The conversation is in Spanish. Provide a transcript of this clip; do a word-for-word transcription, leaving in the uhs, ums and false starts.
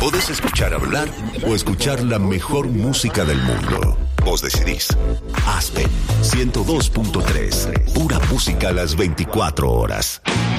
Podés escuchar hablar o escuchar la mejor música del mundo. Vos decidís. Aspen ciento dos punto tres. Pura música a las veinticuatro horas.